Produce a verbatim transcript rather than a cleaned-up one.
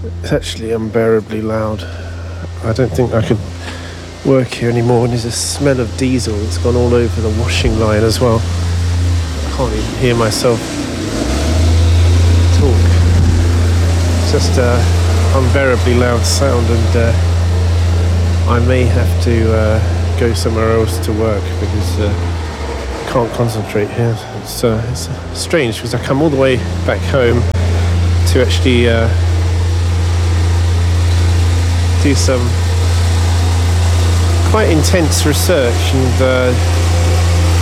It's actually unbearably loud. I don't think I could work here anymore. And there's a smell of diesel that's gone all over the washing line as well. I can't even hear myself talk. It's just an unbearably loud sound, and uh, I may have to uh, go somewhere else to work because uh, I can't concentrate here. It's, uh, it's strange because I come all the way back home to actually uh, do some quite intense research and uh,